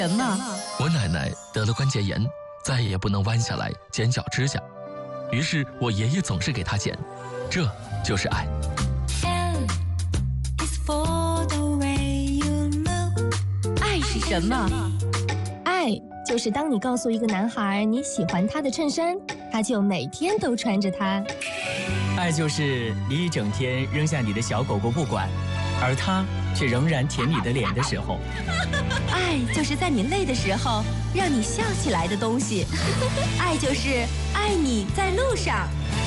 人呢？ 我奶奶得了关节炎，再也不能弯下来剪脚指甲，于是我爷爷总是给她剪，这就是爱。 爱是什么？ 爱就是当你告诉一个男孩你喜欢他的衬衫，他就每天都穿着它。 爱就是你一整天扔下你的小狗狗不管，而他却仍然舔你的脸的时候。 爱就是在你累的时候让你笑起来的东西。爱就是爱你在路上。